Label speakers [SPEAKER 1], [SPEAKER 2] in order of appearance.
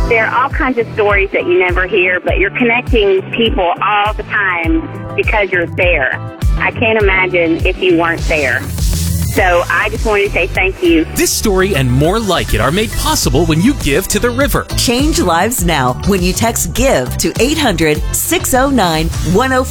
[SPEAKER 1] There are all kinds of stories that you never hear, but you're connecting people all the time because you're there. I can't imagine if you weren't there. So I just wanted to say thank you.
[SPEAKER 2] This story and more like it are made possible when you give to the river.
[SPEAKER 3] Change lives now when you text GIVE to 800-609-1045.